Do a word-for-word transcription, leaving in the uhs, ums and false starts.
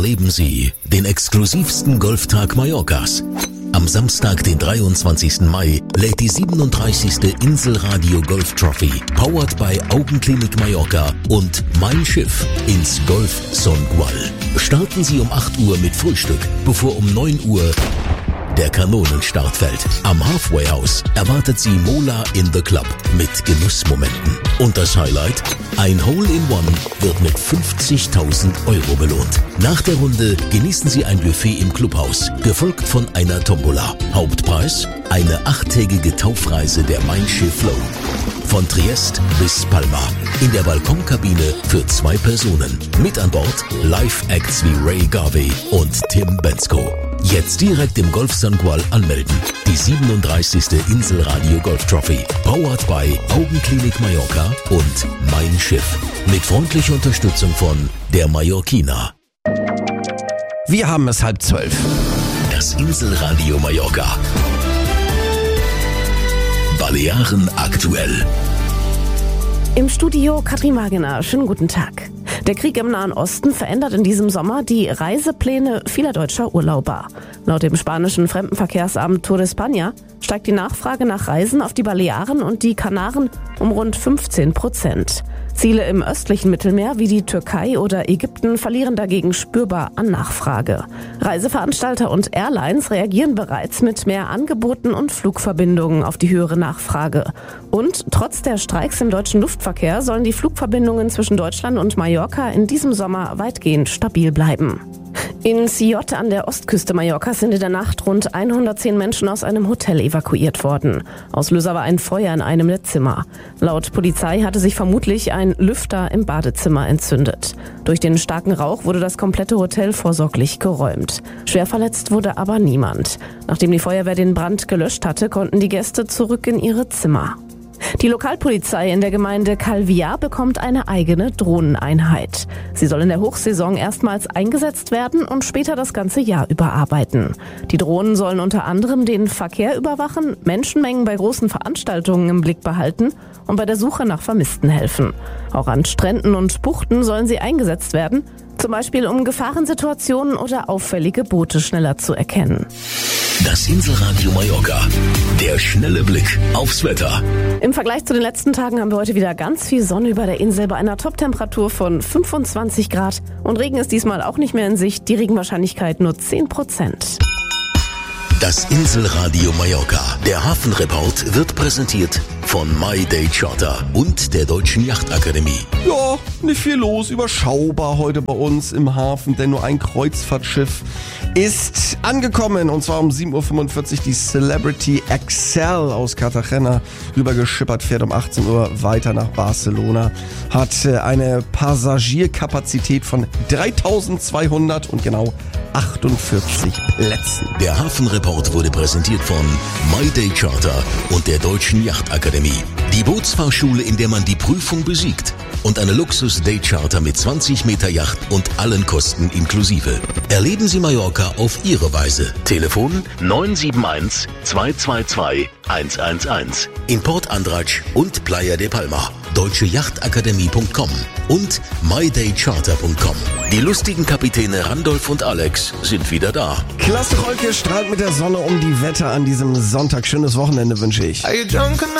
Erleben Sie den exklusivsten Golftag Mallorcas. Am Samstag, den dreiundzwanzigsten Mai, lädt die siebenunddreißigste Inselradio Golf Trophy, powered by Augenklinik Mallorca und Mein Schiff ins Golf Songual. Starten Sie um acht Uhr mit Frühstück, bevor um neun Uhr der Kanonenstart fällt. Am Halfway House erwartet Sie Mola in the Club mit Genussmomenten. Und das Highlight? Ein Hole-in-One wird mit fünfzigtausend Euro belohnt. Nach der Runde genießen Sie ein Buffet im Clubhaus, gefolgt von einer Tombola. Hauptpreis? Eine achttägige Taufreise der Mein Schiff Flow. Von Triest bis Palma. In der Balkonkabine für zwei Personen. Mit an Bord Live-Acts wie Ray Garvey und Tim Bensko. Jetzt direkt im Golf Songual anmelden. Die siebenunddreißigste Inselradio Golf Trophy. Powered by Augenklinik Mallorca und Mein Schiff. Mit freundlicher Unterstützung von der Mallorquina. Wir haben es halb zwölf. Das Inselradio Mallorca. Balearen aktuell. Im Studio Katrin Wagener. Schönen guten Tag. Der Krieg im Nahen Osten verändert in diesem Sommer die Reisepläne vieler deutscher Urlauber. Laut dem spanischen Fremdenverkehrsamt Tour de España steigt die Nachfrage nach Reisen auf die Balearen und die Kanaren um rund fünfzehn Prozent. Ziele im östlichen Mittelmeer wie die Türkei oder Ägypten verlieren dagegen spürbar an Nachfrage. Reiseveranstalter und Airlines reagieren bereits mit mehr Angeboten und Flugverbindungen auf die höhere Nachfrage. Und trotz der Streiks im deutschen Luftverkehr sollen die Flugverbindungen zwischen Deutschland und Mallorca in diesem Sommer weitgehend stabil bleiben. In Sillot an der Ostküste Mallorcas sind in der Nacht rund hundertzehn Menschen aus einem Hotel evakuiert worden. Auslöser war ein Feuer in einem der Zimmer. Laut Polizei hatte sich vermutlich ein Lüfter im Badezimmer entzündet. Durch den starken Rauch wurde das komplette Hotel vorsorglich geräumt. Schwer verletzt wurde aber niemand. Nachdem die Feuerwehr den Brand gelöscht hatte, konnten die Gäste zurück in ihre Zimmer. Die Lokalpolizei in der Gemeinde Calvià bekommt eine eigene Drohneneinheit. Sie soll in der Hochsaison erstmals eingesetzt werden und später das ganze Jahr überarbeiten. Die Drohnen sollen unter anderem den Verkehr überwachen, Menschenmengen bei großen Veranstaltungen im Blick behalten und bei der Suche nach Vermissten helfen. Auch an Stränden und Buchten sollen sie eingesetzt werden, zum Beispiel um Gefahrensituationen oder auffällige Boote schneller zu erkennen. Das Inselradio Mallorca. Der schnelle Blick aufs Wetter. Im Vergleich zu den letzten Tagen haben wir heute wieder ganz viel Sonne über der Insel bei einer Toptemperatur von fünfundzwanzig Grad. Und Regen ist diesmal auch nicht mehr in Sicht. Die Regenwahrscheinlichkeit nur zehn Prozent. Das Inselradio Mallorca. Der Hafenreport wird präsentiert von My Day Charter und der Deutschen Yachtakademie. Ja, nicht viel los, überschaubar heute bei uns im Hafen, denn nur ein Kreuzfahrtschiff ist angekommen, und zwar um sieben Uhr fünfundvierzig die Celebrity Excel aus Cartagena rübergeschippert, fährt um achtzehn Uhr weiter nach Barcelona, hat eine Passagierkapazität von dreitausendzweihundert und genau achtundvierzig Plätzen. Der Hafenreport wurde präsentiert von My Day Charter und der Deutschen Yachtakademie. Die Bootsfahrschule, in der man die Prüfung besiegt. Und eine Luxus-Day-Charter mit zwanzig Meter Yacht und allen Kosten inklusive. Erleben Sie Mallorca auf Ihre Weise. Telefon neun sieben eins zwei zwei zwei eins eins eins. In Port Andratx und Playa de Palma. deutsche yachtakademie punkt com und my day charter punkt com. Die lustigen Kapitäne Randolph und Alex sind wieder da. Klasse Rolke strahlt mit der Sonne um die Wette an diesem Sonntag. Schönes Wochenende wünsche ich.